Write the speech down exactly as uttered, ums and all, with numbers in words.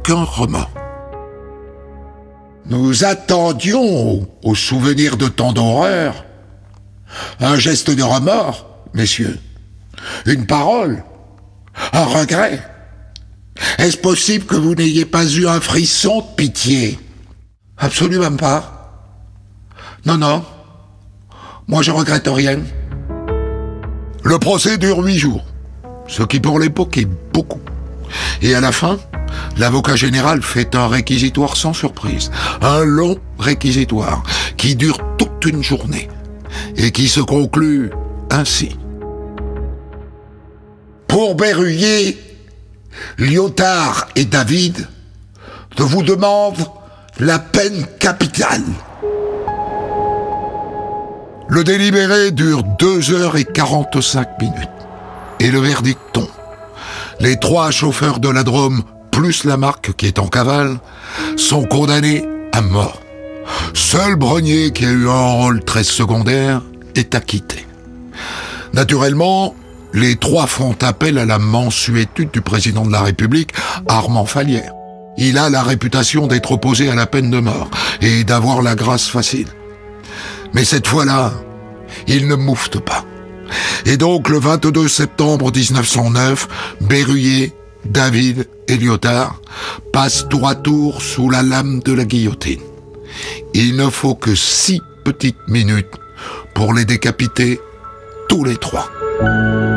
aucun remords. Nous attendions, au souvenir de tant d'horreurs, un geste de remords, messieurs, une parole, un regret. Est-ce possible que vous n'ayez pas eu un frisson de pitié? Absolument pas. Non, non. Moi, je regrette rien. Le procès dure huit jours, ce qui pour l'époque est beaucoup. Et à la fin, l'avocat général fait un réquisitoire sans surprise, un long réquisitoire qui dure toute une journée et qui se conclut ainsi. Pour Berruyer, Lyotard et David, je vous demande la peine capitale. Le délibéré dure deux heures et quarante-cinq minutes. Et le verdict tombe. Les trois chauffeurs de la Drôme, plus Lamarque qui est en cavale, sont condamnés à mort. Seul Brenier, qui a eu un rôle très secondaire, est acquitté. Naturellement, les trois font appel à la mansuétude du président de la République, Armand Fallières. Il a la réputation d'être opposé à la peine de mort et d'avoir la grâce facile. Mais cette fois-là, il ne moufte pas. Et donc, le vingt-deux septembre mille neuf cent neuf, Berruyer, David et Lyotard passent tour à tour sous la lame de la guillotine. Il ne faut que six petites minutes pour les décapiter tous les trois.